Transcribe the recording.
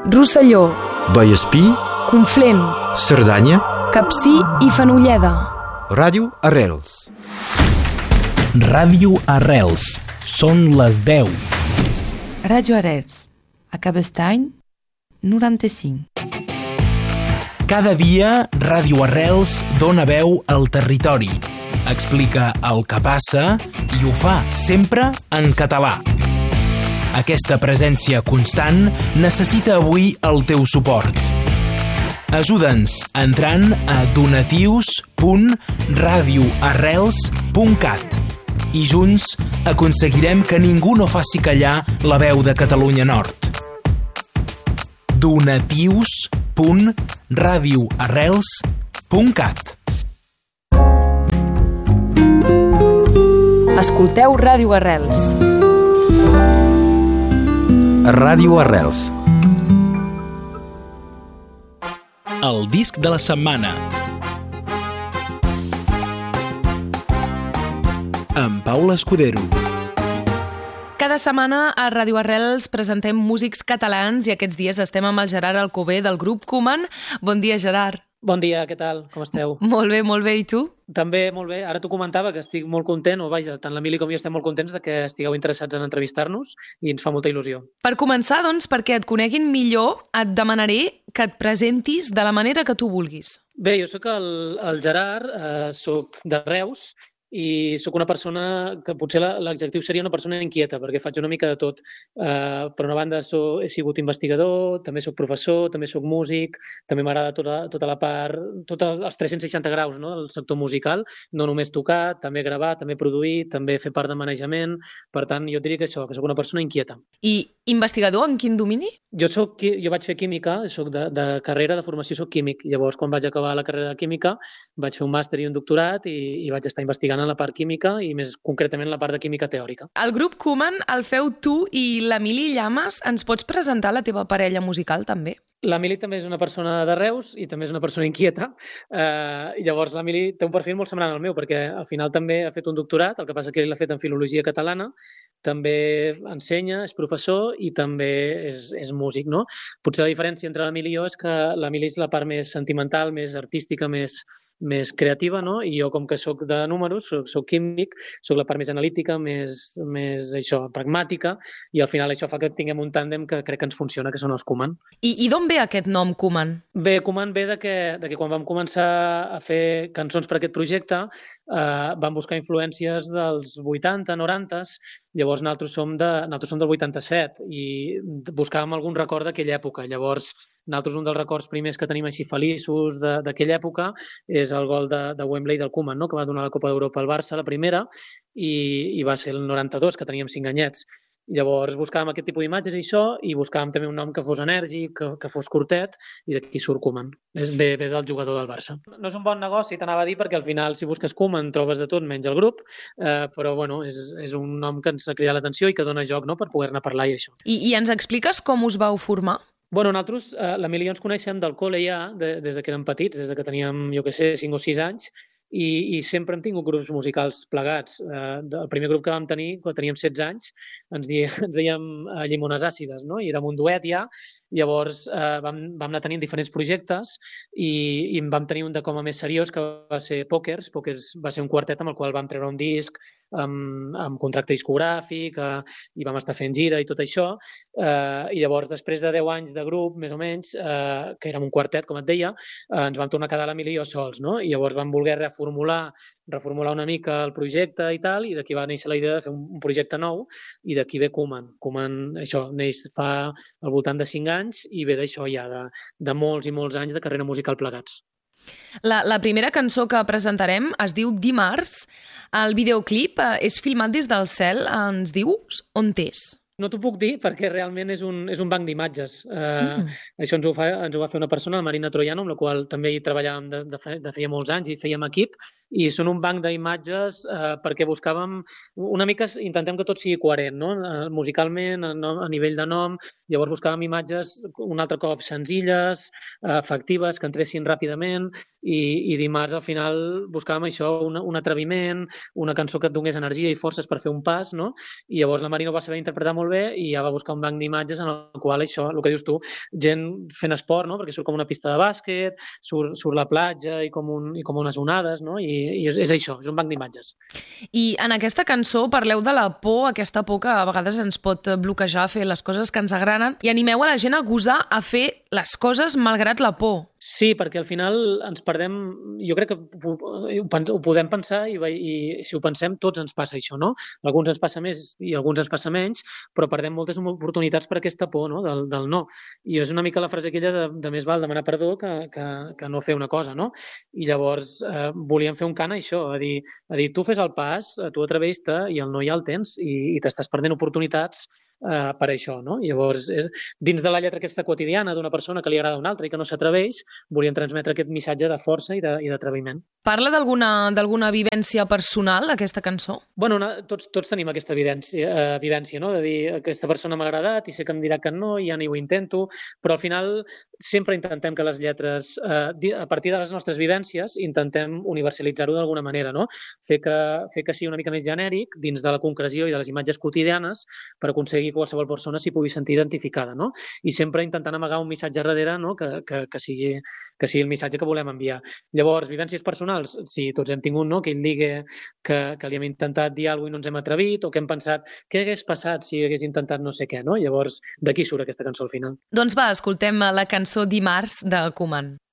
Rosselló, Vallespí, Conflent, Cerdanya, Capcir i Fenolleda. Ràdio Arrels. Ràdio Arrels. Són les 10. Ràdio Arrels. A Cabestany, 95. Cada dia, Ràdio Arrels dona veu al territori. Explica el que passa i ho fa sempre en català. Aquesta presència constant necessita avui el teu suport. Ajuda'ns entrant a donatius.radioarrels.cat i junts aconseguirem que ningú no faci callar la veu de Catalunya Nord. donatius.radioarrels.cat. Escolteu Ràdio Arrels. Ràdio Arrels. El disc de la setmana. Amb Paula Escudero. Cada setmana a Ràdio Arrels presentem músics catalans i aquests dies estem amb el Gerard Alcover del grup Koeman. Bon dia, Gerard. Bon dia, què tal? Com esteu? Molt bé, i tu? També, molt bé. Ara t'ho comentava, que estic molt content, o vaja, tant l'Emili com jo estem molt contents de que estigueu interessats en entrevistar-nos i ens fa molta il·lusió. Per començar, doncs, perquè et coneguin millor, et demanaré que et presentis de la manera que tu vulguis. Bé, jo sóc el Gerard, sóc de Reus, i sóc una persona que potser l'adjectiu seria una persona inquieta, perquè faig una mica de tot. Per una banda he sigut investigador, també sóc professor, també sóc músic, també m'agrada tota la part, tots els 360 graus, no, del sector musical, no només tocar, també gravar, també produir, també fer part de manejament. Per tant, jo diria que això, que sóc una persona inquieta. I investigador en quin domini? Jo vaig fer química, soc de carrera, de formació soc químic. Llavors, quan vaig acabar la carrera de química, vaig fer un màster i un doctorat i vaig estar investigant en la part química i més concretament la part de química teòrica. El grup Koeman el feu tu i l'Emili Llamas. Ens pots presentar la teva parella musical, també? L'Emili també és una persona de Reus i també és una persona inquieta. Llavors, l'Emili té un perfil molt semblant al meu, perquè al final també ha fet un doctorat, el que passa que ell l'ha fet en filologia catalana, també ensenya, és professor i també és músic, no? Potser la diferència entre l'Emili i jo és que l'Emili és la part més sentimental, més artística, més creativa, no? I jo, com que soc de números, soc químic, soc la part més analítica, més això, pragmàtica, i al final això fa que tinguem un tàndem que crec que ens funciona, que són els Koeman. I d'on ve aquest nom, Koeman? Bé, Koeman ve de que quan vam començar a fer cançons per aquest projecte vam buscar influències dels 80, 90, llavors nosaltres som del 87 i buscàvem algun record d'aquella època. Llavors, nosaltres un dels records primers que tenim així feliços d'aquella època és el gol de Wembley del Koeman, no? Que va donar la Copa d'Europa al Barça, la primera, i va ser el 92, que teníem 5 anyets. Llavors buscàvem aquest tipus d'imatges i això, i buscàvem també un nom que fos enèrgic, que fos curtet, i d'aquí surt Koeman. Ve del jugador del Barça. No és un bon negoci, t'anava a dir, perquè al final, si busques Koeman, trobes de tot menys el grup, però bueno, és un nom que ens ha cridat l'atenció i que dona joc, no?, per poder-ne parlar i això. I ens expliques com us vau formar? Bueno, nosaltres, l'Emili i jo ens coneixem del col·le ja, des que érem petits, des que teníem, jo què sé, 5 o 6 anys, i sempre hem tingut grups musicals plegats. El primer grup que vam tenir, quan teníem 16 anys, ens dèiem Llimones Àcides, no? I érem un duet ja. Llavors vam anar tenint diferents projectes i vam tenir un de com a més seriós, que va ser Pokers. Pokers va ser un quartet amb el qual vam treure un disc amb contracte discogràfic i vam estar fent gira i tot això. I llavors, després de 10 anys de grup, més o menys, que érem un quartet, com et deia, ens vam tornar a quedar l'Emili i jo sols, no? I llavors vam voler reformular una mica el projecte i tal, i d'aquí va néixer la idea de fer un projecte nou, i d'aquí ve Koeman. Koeman, això, neix fa al voltant de 5 anys i ve d'això ja, de molts i molts anys de carrera musical plegats. La primera cançó que presentarem es diu Dimarts. El videoclip és filmat des del cel. Ens dius on és? No t'ho puc dir perquè realment és un banc d'imatges. Això ens ho va fer una persona, la Marina Troiano, amb la qual també hi treballàvem de feia molts anys i fèiem equip, i són un banc d'imatges perquè buscàvem, una mica intentem que tot sigui coherent, no? Musicalment, a nivell de nom, llavors buscàvem imatges un altre cop senzilles, efectives, que entressin ràpidament, i dimarts al final buscàvem això, un atreviment, una cançó que et donés energia i forces per fer un pas, no? I llavors la Marina ho va saber interpretar molt bé i ja va buscar un banc d'imatges en el qual això, el que dius tu, gent fent esport, no? Perquè surt com una pista de bàsquet, surt la platja i com unes onades, no? I és això, és un banc d'imatges. I en aquesta cançó parleu de la por, aquesta por que a vegades ens pot bloquejar a fer les coses que ens agraden, i animeu a la gent a gosar a fer les coses malgrat la por. Sí, perquè al final ens perdem, jo crec que ho podem pensar i si ho pensem tots ens passa això, no? Alguns ens passa més i alguns ens passa menys, però perdem moltes oportunitats per aquesta por, no? Del no. I és una mica la frase aquella de més val demanar perdó que no fer una cosa, no? I llavors volíem fer un cant a això, a dir tu fes el pas, tu atreveix-te i el no ja el tens i t'estàs perdent oportunitats per això, no? Llavors, dins de la lletra aquesta quotidiana d'una persona que li agrada a una altra i que no s'atreveix, volíem transmetre aquest missatge de força i d'atreviment. Parla d'alguna vivència personal, aquesta cançó? Bueno, tots tenim aquesta vivència, no? De dir, aquesta persona m'ha agradat i sé que em dirà que no i ja ni ho intento, però al final sempre intentem que les lletres, a partir de les nostres vivències, intentem universalitzar-ho d'alguna manera, no? Fer que sigui una mica més genèric dins de la concreció i de les imatges quotidianes per aconseguir que qualsevol persona s'hi pugui sentir identificada, no? I sempre intentant amagar un missatge darrere, no? Que sigui el missatge que volem enviar. Llavors, vivències personals, sí, tots hem tingut, no? Aquell ligue que li hem intentat dir alguna cosa i no ens hem atrevit, o que hem pensat què hagués passat si hagués intentat no sé què, no? Llavors, d'aquí surt aquesta cançó al final. Doncs va, escoltem la cançó Dimarts de Koeman.